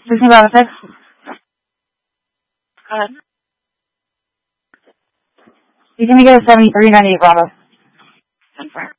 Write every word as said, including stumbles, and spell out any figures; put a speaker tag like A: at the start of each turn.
A: sixteen Bravo six.
B: Go ahead.
A: You can get a seventy-three ninety-eight Bravo.
B: Confirm.